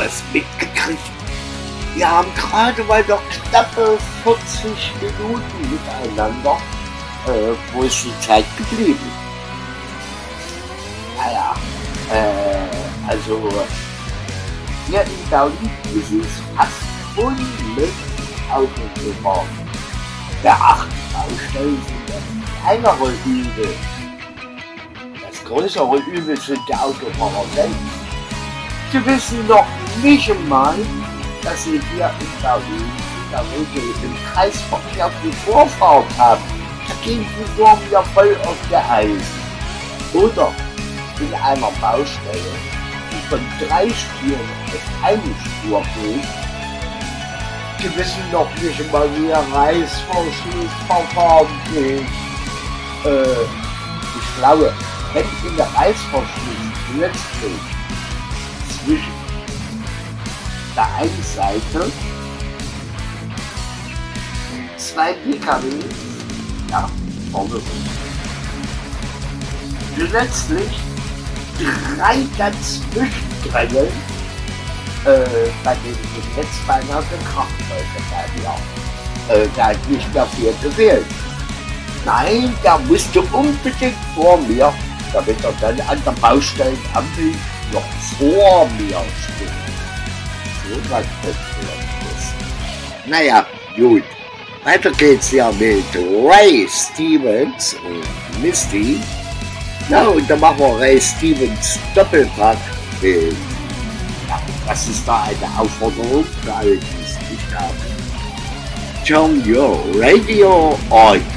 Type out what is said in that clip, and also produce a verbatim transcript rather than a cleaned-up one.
es mitgekriegt? Wir haben gerade mal noch knappe vierzig Minuten miteinander. Äh, wo ist die Zeit geblieben? Naja, äh, also hier in Berlin ist es fast unmöglich, Auto zu fahren. Der acht Baustellen sind das kleinere Übel. Das größere Übel sind die Autofahrer selbst. Sie wissen noch nicht einmal, dass sie hier in Berlin in der Regel im Kreisverkehr die Vorfahrt haben. Da gehen sie vor mir voll auf der Eis. Oder in einer Baustelle, die von drei Spuren auf eine Spur geht, die wissen noch nicht einmal, wie der Reißverschlussverfahren geht. Äh, ich glaube, wenn in der Reißverschluss plötzlich zwischen der einen Seite zwei P K Ws, ja, vorne plötzlich drei dazwischen drängeln, äh, bei denen ich jetzt beinahe gekracht wollte, bei mir. Äh, da hat nicht mehr viel gefehlt. Nein, der musste unbedingt vor mir, damit er dann an der Baustellenampel noch vor mir steht. So was ist. Naja, gut. Weiter geht's ja mit Ray Stevens und Misty. Ja, und dann machen wir Ray Stevens Doppelpack mit, ja, das ist da eine Aufforderung für alle, die es nicht haben. Turn your radio on.